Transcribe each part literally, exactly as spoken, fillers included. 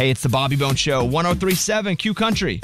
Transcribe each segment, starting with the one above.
Hey, it's the Bobby Bone Show, one oh three point seven Q Country.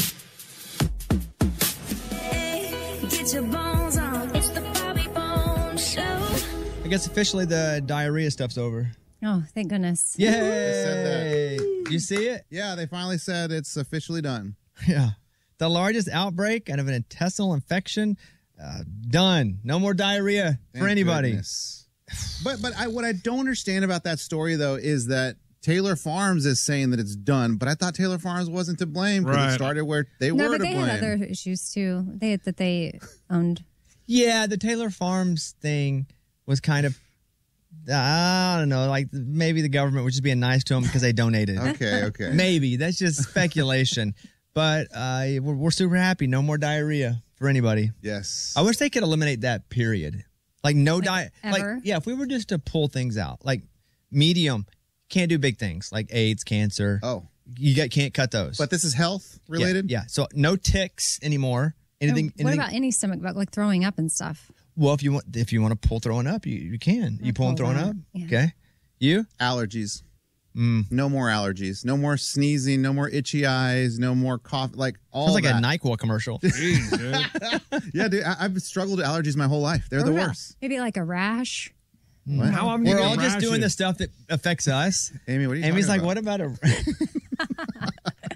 Hey, get your bones on. It's the Bobby Bone Show. I guess officially the diarrhea stuff's over. Oh, thank goodness. Yay! They said that. You see it? Yeah, they finally said it's officially done. Yeah. The largest outbreak out of an intestinal infection, uh, done. No more diarrhea Thank for anybody. goodness. But but I, what I don't understand about that story, though, is that Taylor Farms is saying that it's done, but I thought Taylor Farms wasn't to blame because Right. it started where they No, were but to they blame. had other issues too. They that they owned. Yeah, the Taylor Farms thing was kind of, I don't know, like maybe the government was just being nice to them because they donated. Okay, okay. Maybe. That's just speculation. But uh, we're, we're super happy. No more diarrhea for anybody. Yes. I wish they could eliminate that, period. Like no diet. Like, ever? yeah, if we were just to pull things out, like medium, can't do big things like AIDS, cancer. Oh. You get, can't cut those. But this is health Yeah, related? Yeah. So no ticks anymore. Anything. what anything about any stomach bug, like throwing up and stuff? well, if you want, if you want to pull throwing up, you, you can. You I'll pull and pull throwing that, up. yeah. Okay. You? Allergies. Mm. No more allergies. No more sneezing. No more itchy eyes. No more cough. Like all Sounds like that. a NyQuil commercial. Jeez, dude. Yeah, dude. I, I've struggled with allergies my whole life. They're Or the about worst. Maybe like a rash. What? How often do you We're get all just doing the rashes? stuff that affects us. Amy, what are you Amy's like, talking what about? about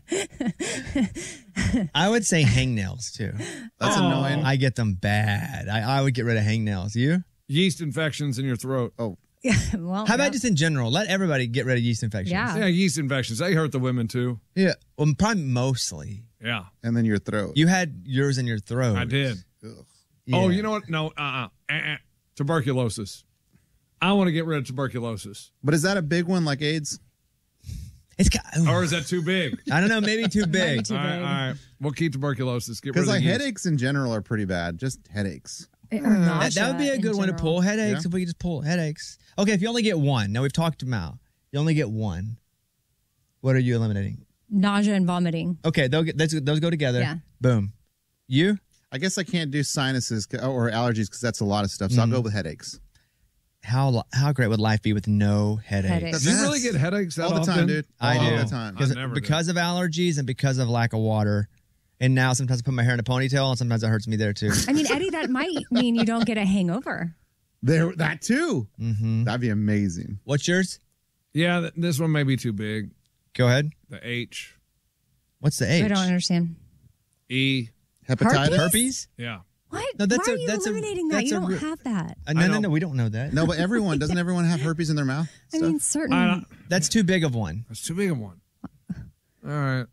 a. I would say hangnails too. That's Oh. annoying. I get them bad. I, I would get rid of hangnails. You? Yeast infections in your throat. Oh, Well, How about yeah. just in general? Let everybody get rid of yeast infections. Yeah. Yeah, yeast infections. They hurt the women too. Yeah. Well, probably mostly. Yeah, and then your throat. You had yours in your throat. I did. Ugh. Yeah. Oh, you know what? No, uh-uh. uh-uh. Tuberculosis. I want to get rid of tuberculosis. But is that a big one like AIDS? It's got, Or is that too big? I don't know. Maybe too big. Too all right, big. all right. We'll keep tuberculosis. Get rid Because of like the yeast. headaches in general are pretty bad. Just headaches. Or That, nausea that would be a in good one to general. pull. Headaches. Yeah. If we could just pull headaches. Okay, if you only get one. Now we've talked about. You only get one. What are you eliminating? Nausea and vomiting. Okay, they'll get, those, those go together. Yeah. Boom. You? I guess I can't do sinuses c- or allergies because that's a lot of stuff. So I'll Mm-hmm. go with headaches. How how great would life be with no headaches? Headaches. Do you really get headaches that all the often? time, dude. I all do. the time. I Because never because of allergies and because of lack of water. And now sometimes I put my hair in a ponytail and sometimes it hurts me there too. I mean, Eddie, that might mean you don't get a hangover. There, that too. Mm-hmm. That'd be amazing. What's yours? Yeah, th- this one may be too big. Go ahead. The H, What's the H? I don't understand. E. Hepatitis. Herpes? Yeah. What? No, that's Why a- are you that's a- eliminating that? that's You a don't re- have that. Uh, no, I no, don't- no. We don't know that. No, but everyone doesn't. Everyone have herpes in their mouth? I Stuff? mean, certain. I don't- That's too big of one. That's too big a one. All right.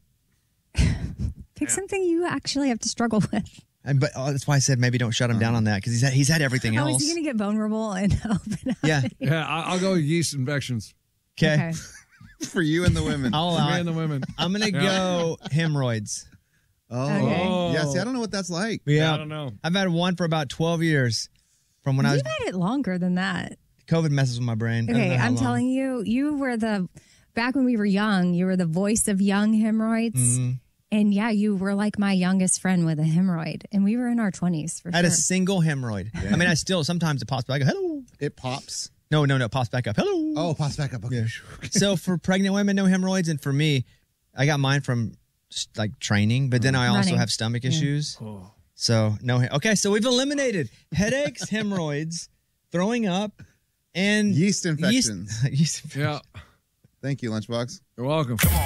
Pick something you actually have to struggle with. And, but oh, that's why I said maybe don't shut him down on that because he's had, he's had everything Oh, else. is he going to get vulnerable and open up? Yeah. Yeah, I- I'll go with yeast infections. Okay. For you and the women. I'll For allow me it. and the women. I'm gonna Yeah. go hemorrhoids. Oh. Okay. Yeah, see, I don't know what that's like. Yeah, I don't know. I've had one for about twelve years. From when I was You've had it longer than that. COVID messes with my brain. I don't Okay, know how I'm long. telling you, you were the, back when we were young, you were the voice of young hemorrhoids. Mm-hmm. And yeah, you were like my youngest friend with a hemorrhoid. And we were in our twenties for I had sure. a single hemorrhoid. I mean, I still sometimes it pops back. I go, hello. It pops. No, no, no, it pops back up. Hello. Oh, pops back up. Okay. So for pregnant women, no hemorrhoids, and for me, I got mine from just, like training, but then I also Running. have stomach issues. Oh. So no. he- Okay, so we've eliminated headaches, hemorrhoids, throwing up, and Yeast infections. Yeast, yeast Yeah. Thank you, Lunchbox. You're welcome.